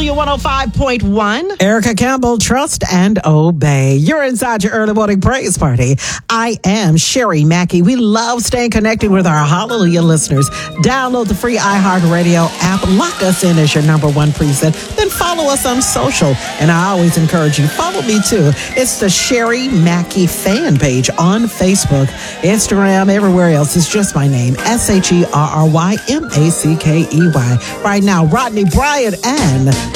Hallelujah 105.1. Erica Campbell, trust and obey. You're inside your early morning praise party. I am Sherry Mackey. We love staying connected with our Hallelujah listeners. Download the free iHeartRadio app. Lock us in as your number one preset. Then follow us on social. And I always encourage you, follow me too. It's the Sherry Mackey fan page on Facebook, Instagram, everywhere else. It's just my name, SherryMackey. Right now, Rodney Bryant and